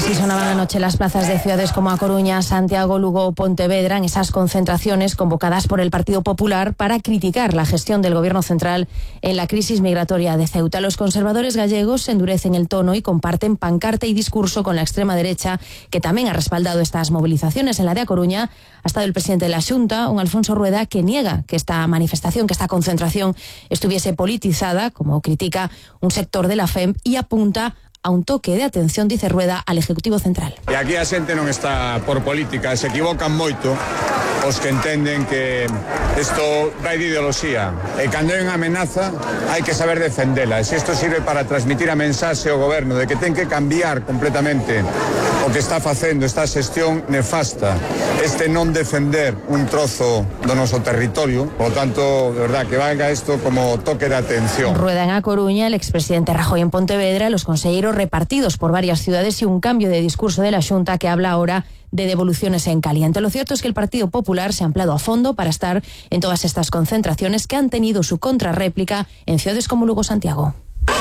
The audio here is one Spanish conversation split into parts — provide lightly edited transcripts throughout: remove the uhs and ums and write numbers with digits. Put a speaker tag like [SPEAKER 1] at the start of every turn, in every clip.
[SPEAKER 1] Así sonaban anoche las plazas de ciudades como A Coruña, Santiago, Lugo o Pontevedra en esas concentraciones convocadas por el Partido Popular para criticar la gestión del Gobierno central en la crisis migratoria de Ceuta. Los conservadores gallegos endurecen el tono y comparten pancarta y discurso con la extrema derecha, que también ha respaldado estas movilizaciones. En la de A Coruña ha estado el presidente de la Xunta, un Alfonso Rueda, que niega que esta manifestación, que esta concentración estuviese politizada, como critica un sector de la FEMP, y apunta a un toque de atención, dice Rueda, al Ejecutivo Central.
[SPEAKER 2] E aquí a xente non está por política, se equivocan moito os que entenden que isto vai de ideoloxía. E cando hai unha amenaza, hai que saber defendela. E se isto sirve para transmitir a mensaxe ao goberno de que ten que cambiar completamente o que está facendo esta xestión nefasta, este non defender un trozo do noso territorio, por tanto, de verdad, que valga isto como toque de atención.
[SPEAKER 1] Rueda en A Coruña, el expresidente Rajoy en Pontevedra, los consejeros repartidos por varias ciudades y un cambio de discurso de la Xunta que habla ahora de devoluciones en caliente. Lo cierto es que el Partido Popular se ha ampliado a fondo para estar en todas estas concentraciones que han tenido su contrarréplica en ciudades como Lugo o Santiago.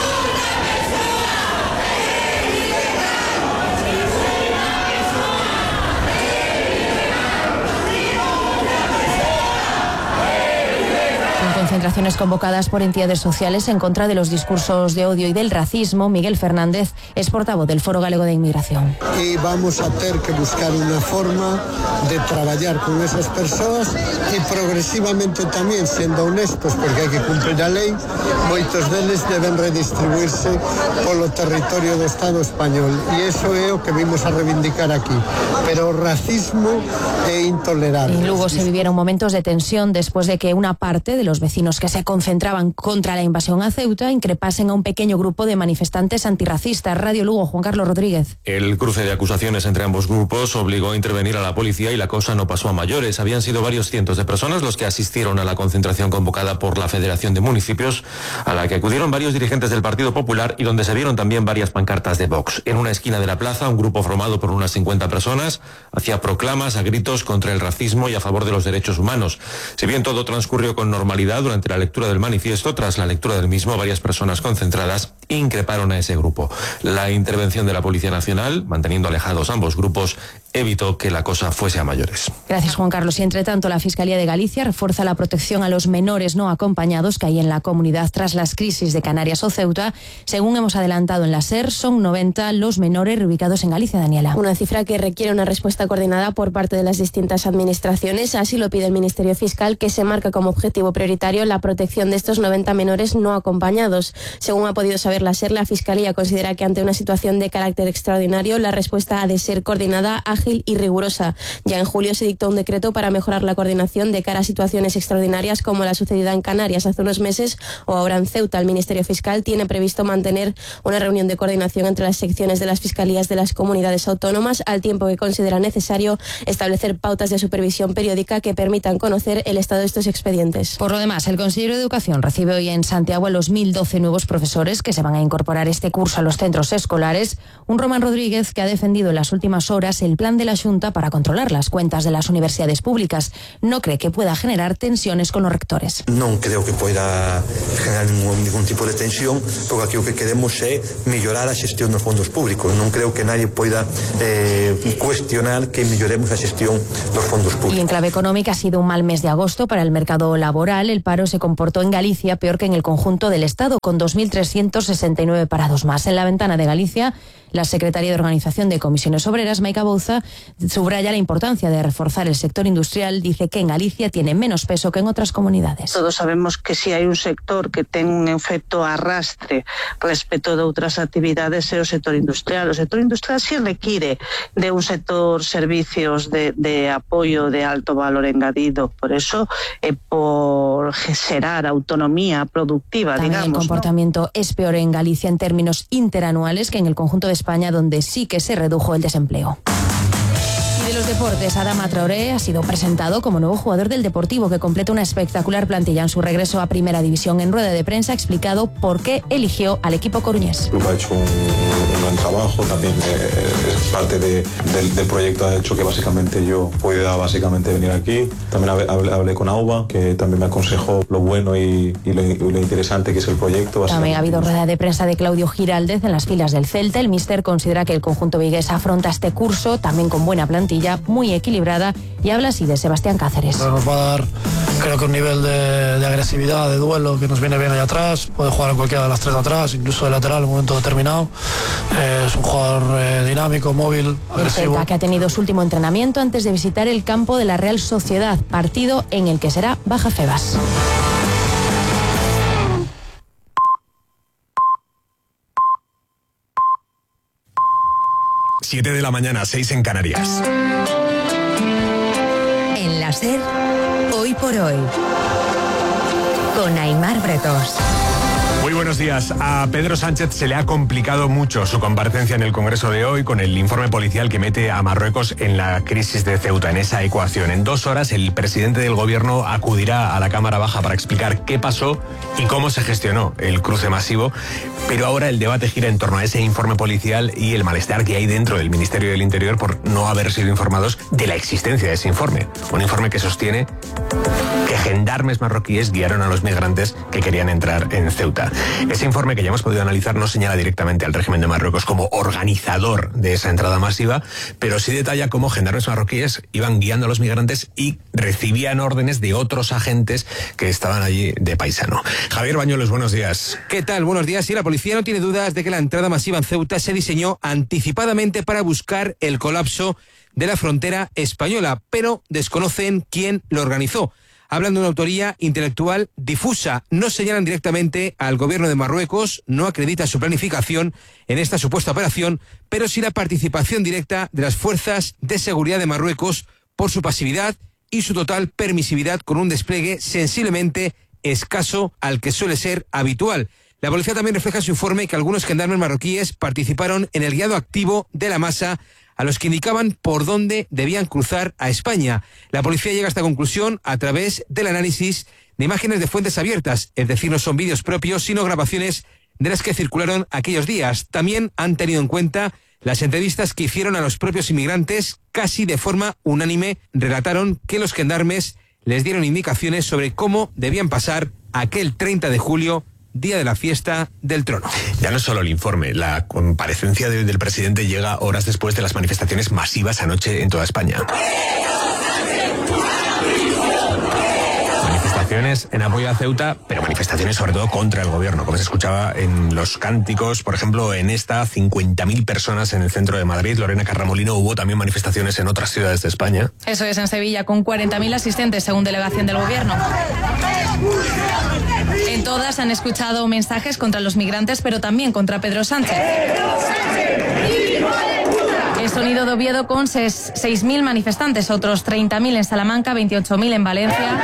[SPEAKER 1] Concentraciones convocadas por entidades sociales en contra de los discursos de odio y del racismo. Miguel Fernández es portavoz del Foro Galego de Inmigración.
[SPEAKER 3] Y vamos a tener que buscar una forma de trabajar con esas personas y progresivamente también, siendo honestos, porque hay que cumplir la ley, moitos deles deben redistribuirse polo territorio do Estado español. E iso é o que vimos a reivindicar aquí. Pero o racismo é intolerable.
[SPEAKER 1] En Lugo se vivieron momentos de tensión después de que una parte de los vecinos que se concentraban contra la invasión a Ceuta increpasen a un pequeño grupo de manifestantes antirracistas. Radio Lugo, Juan Carlos Rodríguez.
[SPEAKER 4] El cruce de acusaciones entre ambos grupos obligó a intervenir a la policía y la cosa no pasó a mayores. Habían sido varios cientos de personas los que asistieron a la concentración convocada por la Federación de Municipios, a la que acudieron varios dirigentes del Partido Popular y donde se vieron también varias pancartas de Vox. En una esquina de la plaza, un grupo formado por unas 50 personas hacía proclamas a gritos contra el racismo y a favor de los derechos humanos. Si bien todo transcurrió con normalidad, durante la lectura del manifiesto, tras la lectura del mismo, varias personas concentradas increparon a ese grupo. La intervención de la Policía Nacional, manteniendo alejados ambos grupos, evitó que la cosa fuese a mayores.
[SPEAKER 1] Gracias, Juan Carlos. Y entre tanto, la Fiscalía de Galicia refuerza la protección a los menores no acompañados que hay en la comunidad tras las crisis de Canarias o Ceuta. Según hemos adelantado en la SER, son 90 los menores reubicados en Galicia, Daniela.
[SPEAKER 5] Una cifra que requiere una respuesta coordinada por parte de las distintas administraciones. Así lo pide el Ministerio Fiscal, que se marca como objetivo prioritario la protección de estos 90 menores no acompañados. Según ha podido saber la SER, la Fiscalía considera que ante una situación de carácter extraordinario, la respuesta ha de ser coordinada, ágil y rigurosa. Ya en julio se dictó un decreto para mejorar la coordinación de cara a situaciones extraordinarias como la sucedida en Canarias hace unos meses o ahora en Ceuta. El Ministerio Fiscal tiene previsto mantener una reunión de coordinación entre las secciones de las fiscalías de las comunidades autónomas, al tiempo que considera necesario establecer pautas de supervisión periódica que permitan conocer el estado de estos expedientes.
[SPEAKER 1] Por lo demás, el consejero de Educación recibe hoy en Santiago a los 1.012 nuevos profesores que se van a incorporar este curso a los centros escolares. Un Román Rodríguez que ha defendido en las últimas horas el plan de la Xunta para controlar las cuentas de las universidades públicas. No cree que pueda generar tensiones con los rectores.
[SPEAKER 6] Non creo que poida generar ningún tipo de tensión, porque aquí o que queremos é mellorar a xestión dos fondos públicos. Non creo que nadie poida cuestionar que melloremos a xestión dos fondos públicos.
[SPEAKER 1] Y en clave económica ha sido un mal mes de agosto para el mercado laboral. El paro se comportó en Galicia peor que en el conjunto del Estado, con 2.369 parados más. En la ventana de Galicia, la secretaria de Organización de Comisiones Obreras, Maica Bouza, subraya la importancia de reforzar el sector industrial. Dice que en Galicia tiene menos peso que en otras comunidades.
[SPEAKER 7] Todos sabemos que si hai un sector que ten un efecto arrastre respecto de outras actividades é o sector industrial. O sector industrial sí requiere de un sector servicios de apoio de alto valor engadido. Por eso, por xerar autonomía productiva,
[SPEAKER 1] también
[SPEAKER 7] digamos.
[SPEAKER 1] El comportamiento, ¿no?, es peor en Galicia en términos interanuales que en el conjunto de España, donde sí que se redujo el desempleo. Y de los los deportes, Adama Traoré ha sido presentado como nuevo jugador del Deportivo, que completa una espectacular plantilla en su regreso a Primera División. En rueda de prensa ha explicado por qué eligió al equipo coruñés.
[SPEAKER 8] El club ha hecho un buen trabajo, también es parte del proyecto, ha hecho que básicamente yo pueda venir aquí. También hablé con Auba, que también me aconsejó lo bueno y lo interesante que es el proyecto.
[SPEAKER 1] También ha habido rueda de prensa de Claudio Giraldez en las filas del Celta. El míster considera que el conjunto vigués afronta este curso también con buena plantilla, muy equilibrada, y habla así de Sebastián Cáceres.
[SPEAKER 9] Nos va a dar, creo que un nivel de agresividad, de duelo, que nos viene bien allá atrás. Puede jugar en cualquiera de las tres de atrás, incluso de lateral en un momento determinado. Es un jugador dinámico, móvil, agresivo.
[SPEAKER 1] El Celta, que ha tenido su último entrenamiento antes de visitar el campo de la Real Sociedad, partido en el que será baja Febas.
[SPEAKER 10] Siete de la mañana, 6 en Canarias.
[SPEAKER 11] En la SER, hoy por hoy, con Aimar Bretos.
[SPEAKER 10] Muy buenos días. A Pedro Sánchez se le ha complicado mucho su comparecencia en el Congreso de hoy con el informe policial que mete a Marruecos en la crisis de Ceuta, en esa ecuación. En 2 horas el presidente del gobierno acudirá a la Cámara Baja para explicar qué pasó y cómo se gestionó el cruce masivo. Pero ahora el debate gira en torno a ese informe policial y el malestar que hay dentro del Ministerio del Interior por no haber sido informados de la existencia de ese informe. Un informe que sostiene que gendarmes marroquíes guiaron a los migrantes que querían entrar en Ceuta. Ese informe, que ya hemos podido analizar, no señala directamente al régimen de Marruecos como organizador de esa entrada masiva, pero sí detalla cómo gendarmes marroquíes iban guiando a los migrantes y recibían órdenes de otros agentes que estaban allí de paisano. Javier Bañuelos, buenos días.
[SPEAKER 12] ¿Qué tal? Buenos días. Sí, la policía no tiene dudas de que la entrada masiva en Ceuta se diseñó anticipadamente para buscar el colapso de la frontera española, pero desconocen quién lo organizó. Hablan de una autoría intelectual difusa. No señalan directamente al gobierno de Marruecos, no acreditan su planificación en esta supuesta operación, pero sí la participación directa de las fuerzas de seguridad de Marruecos por su pasividad y su total permisividad, con un despliegue sensiblemente escaso al que suele ser habitual. La policía también refleja en su informe que algunos gendarmes marroquíes participaron en el guiado activo de la masa a los que indicaban por dónde debían cruzar a España. La policía llega a esta conclusión a través del análisis de imágenes de fuentes abiertas, es decir, no son vídeos propios, sino grabaciones de las que circularon aquellos días. También han tenido en cuenta las entrevistas que hicieron a los propios inmigrantes. Casi de forma unánime relataron que los gendarmes les dieron indicaciones sobre cómo debían pasar aquel 30 de julio, día de la fiesta del trono.
[SPEAKER 10] Ya no solo el informe, la comparecencia del presidente llega horas después de las manifestaciones masivas anoche en toda España. Manifestaciones en apoyo a Ceuta, pero manifestaciones sobre todo contra el gobierno, como se escuchaba en los cánticos. Por ejemplo, en esta, 50.000 personas en el centro de Madrid. Lorena Carramolino, hubo también manifestaciones en otras ciudades de España.
[SPEAKER 13] Eso es, en Sevilla, con 40.000 asistentes, según delegación del gobierno. En todas han escuchado mensajes contra los migrantes, pero también contra Pedro Sánchez. El Sonido de Oviedo con 6.000 manifestantes, otros 30.000 en Salamanca, 28.000 en Valencia.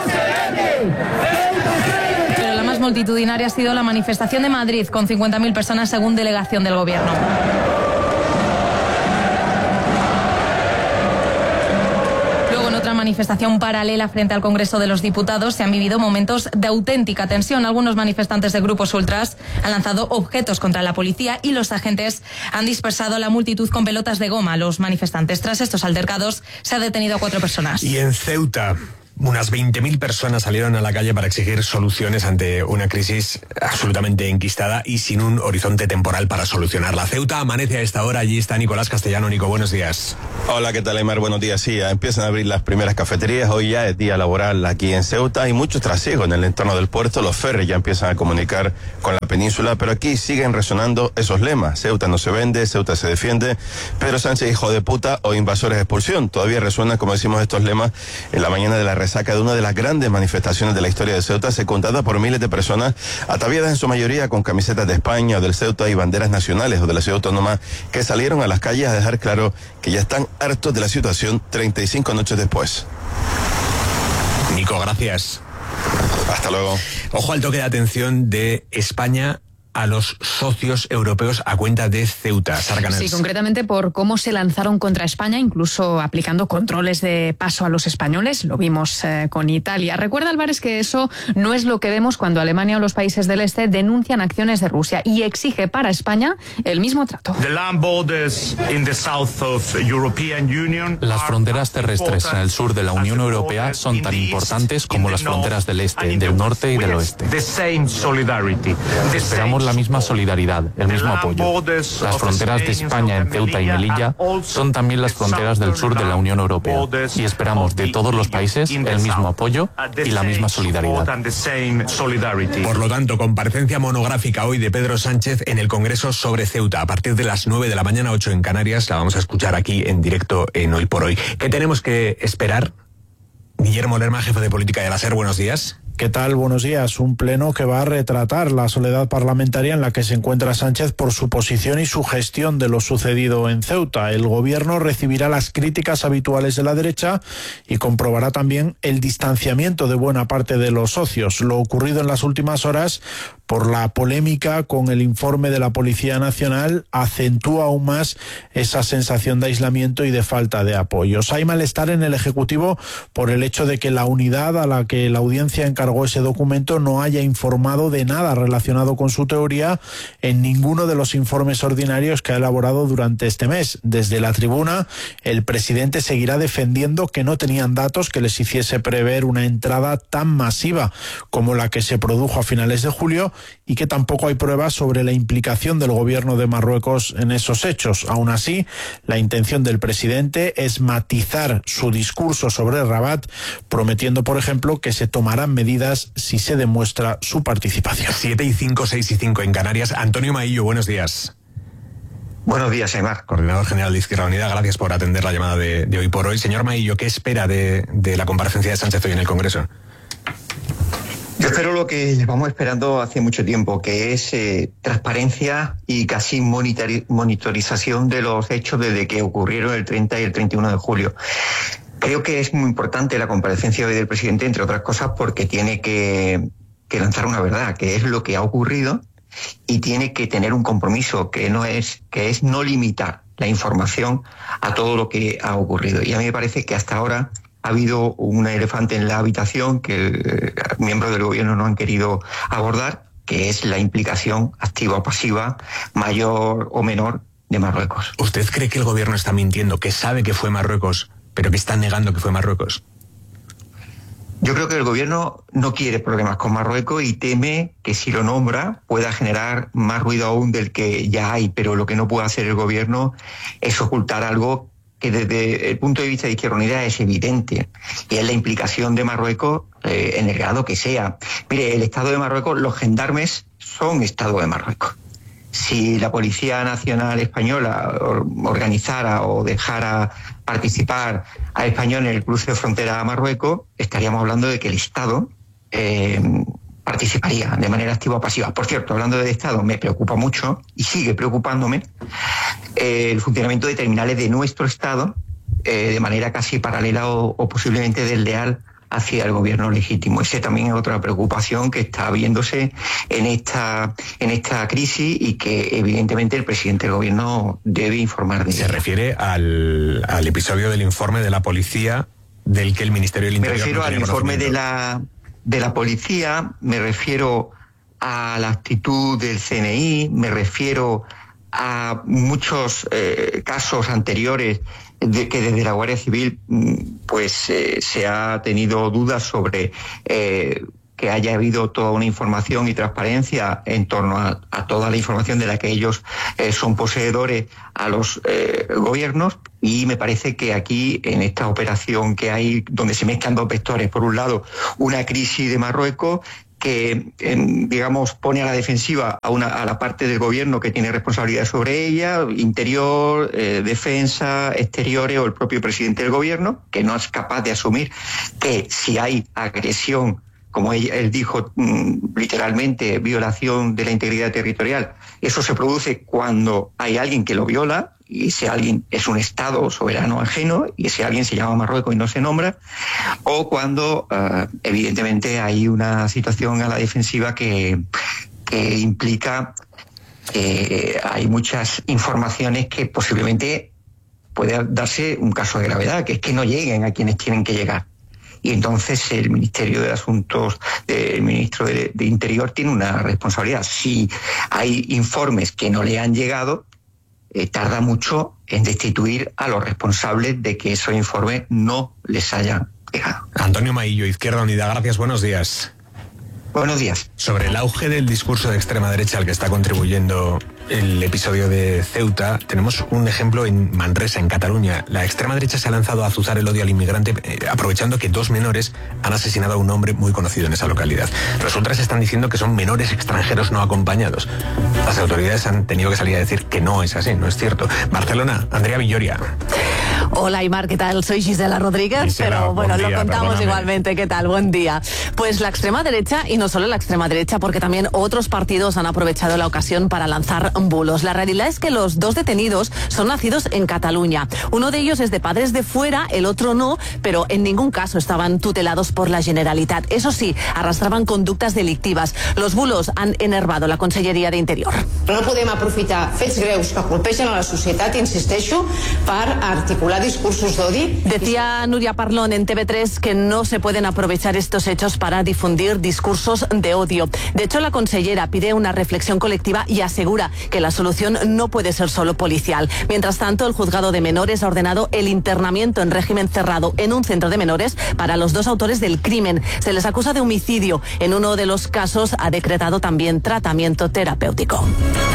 [SPEAKER 13] Pero la más multitudinaria ha sido la manifestación de Madrid, con 50.000 personas, según delegación del gobierno. Manifestación paralela frente al Congreso de los Diputados se han vivido momentos de auténtica tensión. Algunos manifestantes de grupos ultras han lanzado objetos contra la policía y los agentes han dispersado a la multitud con pelotas de goma. Los manifestantes, tras estos altercados, se ha detenido a 4 personas.
[SPEAKER 10] Y en Ceuta, unas 20.000 personas salieron a la calle para exigir soluciones ante una crisis absolutamente enquistada y sin un horizonte temporal para solucionarla. Ceuta amanece a esta hora. Allí está Nicolás Castellano. Nico, buenos días.
[SPEAKER 14] Hola, ¿qué tal, Aymar? Buenos días. Sí, empiezan a abrir las primeras cafeterías. Hoy ya es día laboral aquí en Ceuta. Hay mucho trasiego en el entorno del puerto. Los ferries ya empiezan a comunicar con la península, pero aquí siguen resonando esos lemas. Ceuta no se vende, Ceuta se defiende. Pedro Sánchez, hijo de puta, o invasores, expulsión. Todavía resuenan, como decimos, estos lemas en la mañana de la resaca de una de las grandes manifestaciones de la historia de Ceuta, secundada por miles de personas, ataviadas en su mayoría con camisetas de España o del Ceuta y banderas nacionales o de la ciudad autónoma, que salieron a las calles a dejar claro que ya están hartos de la situación 35 noches después.
[SPEAKER 10] Nico, gracias.
[SPEAKER 14] Hasta luego.
[SPEAKER 10] Ojo al toque de atención de España a los socios europeos a cuenta de Ceuta. Sara Canals.
[SPEAKER 15] Sí, concretamente por cómo se lanzaron contra España, incluso aplicando controles de paso a los españoles. Lo vimos con Italia. Recuerda, Álvarez, que eso no es lo que vemos cuando Alemania o los países del este denuncian acciones de Rusia y exige para España el mismo trato.
[SPEAKER 16] Las fronteras terrestres en el sur de la Unión Europea son tan importantes como las fronteras del este, del norte y del oeste. Esperamos la misma solidaridad, el mismo apoyo. Las fronteras de España en Ceuta y Melilla son también las fronteras del sur de la Unión Europea y esperamos de todos los países el mismo apoyo y la misma solidaridad.
[SPEAKER 10] Por lo tanto, comparecencia monográfica hoy de Pedro Sánchez en el Congreso sobre Ceuta. A partir de las 9 de la mañana, 8 en Canarias, la vamos a escuchar aquí en directo en Hoy por Hoy. ¿Qué tenemos que esperar? Guillermo Lerma, jefe de política de la SER, buenos días.
[SPEAKER 17] ¿Qué tal? Buenos días. Un pleno que va a retratar la soledad parlamentaria en la que se encuentra Sánchez por su posición y su gestión de lo sucedido en Ceuta. El gobierno recibirá las críticas habituales de la derecha y comprobará también el distanciamiento de buena parte de los socios. Lo ocurrido en las últimas horas por la polémica con el informe de la Policía Nacional acentúa aún más esa sensación de aislamiento y de falta de apoyos. Hay malestar en el Ejecutivo por el hecho de que la unidad a la que la audiencia encargó ese documento no haya informado de nada relacionado con su teoría en ninguno de los informes ordinarios que ha elaborado durante este mes. Desde la tribuna, el presidente seguirá defendiendo que no tenían datos que les hiciese prever una entrada tan masiva como la que se produjo a finales de julio y que tampoco hay pruebas sobre la implicación del gobierno de Marruecos en esos hechos. Aún así, la intención del presidente es matizar su discurso sobre Rabat, prometiendo, por ejemplo, que se tomarán medidas si se demuestra su participación.
[SPEAKER 10] 7:05, 6:05 en Canarias. Antonio Maillo, buenos días.
[SPEAKER 18] Buenos días, Aimar.
[SPEAKER 10] Coordinador general de Izquierda Unida, gracias por atender la llamada de Hoy por Hoy. Señor Maillo, ¿qué espera de la comparecencia de Sánchez hoy en el Congreso?
[SPEAKER 18] Yo espero lo que llevamos esperando hace mucho tiempo, que es transparencia y casi monitorización de los hechos desde que ocurrieron el 30 y el 31 de julio. Creo que es muy importante la comparecencia hoy del presidente, entre otras cosas, porque tiene que lanzar una verdad, que es lo que ha ocurrido, y tiene que tener un compromiso que es no limitar la información a todo lo que ha ocurrido. Y a mí me parece que hasta ahora ha habido un elefante en la habitación que miembros del gobierno no han querido abordar, que es la implicación activa o pasiva, mayor o menor, de Marruecos.
[SPEAKER 10] ¿Usted cree que el gobierno está mintiendo, que sabe que fue Marruecos, pero que está negando que fue Marruecos?
[SPEAKER 18] Yo creo que el gobierno no quiere problemas con Marruecos y teme que si lo nombra pueda generar más ruido aún del que ya hay, pero lo que no puede hacer el gobierno es ocultar algo que desde el punto de vista de Izquierda Unida es evidente, y es la implicación de Marruecos en el grado que sea. Mire, el Estado de Marruecos, los gendarmes son Estado de Marruecos. Si la Policía Nacional Española organizara o dejara participar a españoles en el cruce de frontera a Marruecos, estaríamos hablando de que el Estado participaría de manera activa o pasiva. Por cierto, hablando del Estado, me preocupa mucho y sigue preocupándome el funcionamiento de terminales de nuestro Estado de manera casi paralela o posiblemente desleal hacia el gobierno legítimo. Esa también es otra preocupación que está viéndose en esta crisis y que evidentemente el presidente del gobierno debe informar de ella.
[SPEAKER 10] ¿Se refiere al episodio del informe de la policía del que el Ministerio del Interior?
[SPEAKER 18] Me refiero al informe de la policía, me refiero a la actitud del CNI, me refiero a muchos casos anteriores que desde la Guardia Civil se ha tenido dudas sobre que haya habido toda una información y transparencia en torno a toda la información de la que ellos son poseedores a los gobiernos, y me parece que aquí en esta operación que hay, donde se mezclan dos vectores, por un lado una crisis de Marruecos que, pone a la defensiva a la parte del gobierno que tiene responsabilidad sobre ella, interior, defensa, exteriores, o el propio presidente del gobierno, que no es capaz de asumir que si hay agresión, como él dijo literalmente, violación de la integridad territorial, eso se produce cuando hay alguien que lo viola, y ese alguien es un Estado soberano ajeno, y ese alguien se llama Marruecos y no se nombra, o cuando evidentemente hay una situación a la defensiva que que implica que hay muchas informaciones que posiblemente puede darse un caso de gravedad, que es que no lleguen a quienes tienen que llegar. Y entonces el Ministerio de Asuntos, el Ministro de Interior tiene una responsabilidad. Si hay informes que no le han llegado, tarda mucho en destituir a los responsables de que esos informes no les hayan llegado.
[SPEAKER 10] Antonio Maillo, Izquierda Unida, gracias, buenos días.
[SPEAKER 18] Buenos días.
[SPEAKER 10] Sobre el auge del discurso de extrema derecha al que está contribuyendo el episodio de Ceuta, tenemos un ejemplo en Manresa, en Cataluña. La extrema derecha se ha lanzado a azuzar el odio al inmigrante, aprovechando que 2 menores han asesinado a un hombre muy conocido en esa localidad. Los ultras están diciendo que son menores extranjeros no acompañados. Las autoridades han tenido que salir a decir que no es así, no es cierto. Barcelona, Andrea Villoria.
[SPEAKER 19] Hola, Aymar, ¿qué tal? Soy Gisela Rodríguez,
[SPEAKER 10] Gisela,
[SPEAKER 19] pero bueno,
[SPEAKER 10] día,
[SPEAKER 19] lo contamos
[SPEAKER 10] perdóname.
[SPEAKER 19] igualmente. ¿Qué tal? Buen día. Pues la extrema derecha, y no solo la extrema derecha, porque también otros partidos han aprovechado la ocasión para lanzar bulos. La realidad es que los 2 detenidos son nacidos en Cataluña. Uno de ellos es de padres de fuera, el otro no, pero en ningún caso estaban tutelados por la Generalitat. Eso sí, arrastraban conductas delictivas. Los bulos han enervado la Conselleria de Interior.
[SPEAKER 20] No podem aprofitar fets greus que colpegen a la societat, insisteixo, per articular discursos d'odi.
[SPEAKER 19] Decía Nuria Parlón en TV3 que no se pueden aprovechar estos hechos para difundir discursos de odio. De hecho, la consellera pide una reflexión colectiva y asegura que la solución no puede ser solo policial. Mientras tanto, el juzgado de menores ha ordenado el internamiento en régimen cerrado en un centro de menores para los 2 autores del crimen. Se les acusa de homicidio. En uno de los casos ha decretado también tratamiento terapéutico.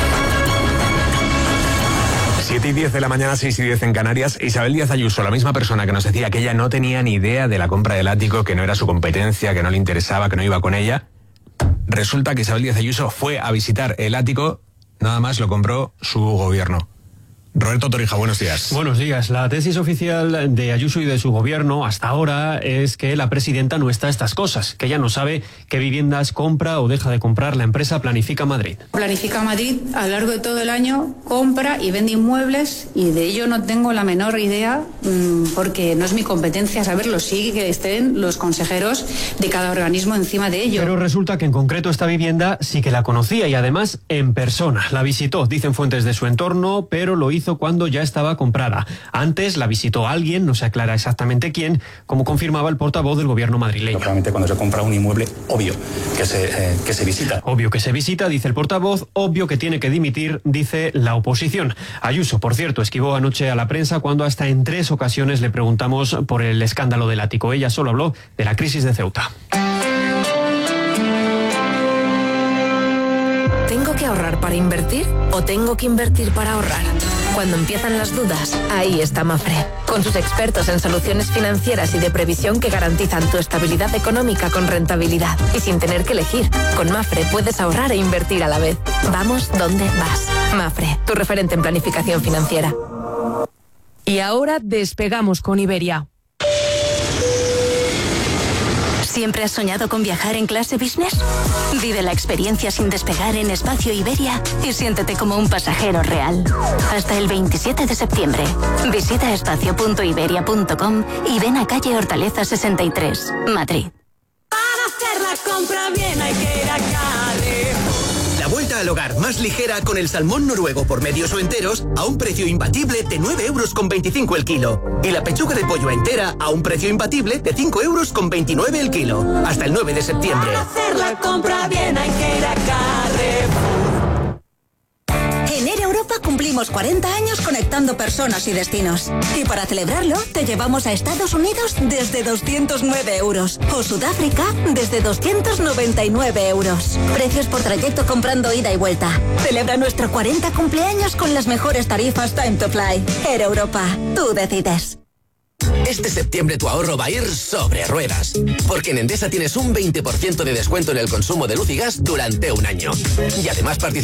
[SPEAKER 10] 7:10 de la mañana, 6:10 en Canarias. Isabel Díaz Ayuso, la misma persona que nos decía que ella no tenía ni idea de la compra del ático, que no era su competencia, que no le interesaba, que no iba con ella. Resulta que Isabel Díaz Ayuso fue a visitar el ático, nada más lo compró su gobierno. Roberto Torija, buenos días.
[SPEAKER 21] Buenos días. La tesis oficial de Ayuso y de su gobierno hasta ahora es que la presidenta no está a estas cosas, que ella no sabe qué viviendas compra o deja de comprar la empresa Planifica Madrid.
[SPEAKER 22] Planifica Madrid a lo largo de todo el año compra y vende inmuebles y de ello no tengo la menor idea porque no es mi competencia saberlo, sí que estén los consejeros de cada organismo encima de ello.
[SPEAKER 21] Pero resulta que en concreto esta vivienda sí que la conocía y además en persona. La visitó, dicen fuentes de su entorno, pero lo hizo cuando ya estaba comprada. Antes la visitó alguien, no se aclara exactamente quién, como confirmaba el portavoz del gobierno madrileño.
[SPEAKER 23] Realmente cuando se compra un inmueble, obvio que se visita.
[SPEAKER 21] Obvio que se visita, dice el portavoz, obvio que tiene que dimitir, dice la oposición. Ayuso, por cierto, esquivó anoche a la prensa cuando hasta en 3 ocasiones le preguntamos por el escándalo del ático. Ella solo habló de la crisis de Ceuta.
[SPEAKER 24] ¿Tengo que ahorrar para invertir o tengo que invertir para ahorrar? Cuando empiezan las dudas, ahí está Mafre. Con sus expertos en soluciones financieras y de previsión que garantizan tu estabilidad económica con rentabilidad. Y sin tener que elegir, con Mafre puedes ahorrar e invertir a la vez. Vamos donde vas. Mafre, tu referente en planificación financiera.
[SPEAKER 1] Y ahora despegamos con Iberia.
[SPEAKER 25] ¿Siempre has soñado con viajar en clase business? Vive la experiencia sin despegar en Espacio Iberia y siéntete como un pasajero real. Hasta el 27 de septiembre. Visita espacio.iberia.com y ven a calle Hortaleza 63, Madrid.
[SPEAKER 26] Para hacer la compra bien hay que ir a Carrefour.
[SPEAKER 27] La vuelta al hogar más ligera con el salmón noruego por medios o enteros a un precio imbatible de 9,25 € el kilo. Y la pechuga de pollo entera a un precio imbatible de 5,29 € el kilo. Hasta el 9 de septiembre.
[SPEAKER 26] Para hacer la compra bien hay que ir a Carrefour.
[SPEAKER 25] En Air Europa cumplimos 40 años conectando personas y destinos. Y para celebrarlo, te llevamos a Estados Unidos desde 209 € o Sudáfrica desde 299 €. Precios por trayecto comprando ida y vuelta. Celebra nuestro 40 cumpleaños con las mejores tarifas Time to Fly. Air Europa, tú decides.
[SPEAKER 27] Este septiembre tu ahorro va a ir sobre ruedas, porque en Endesa tienes un 20% de descuento en el consumo de luz y gas durante un año. Y además participa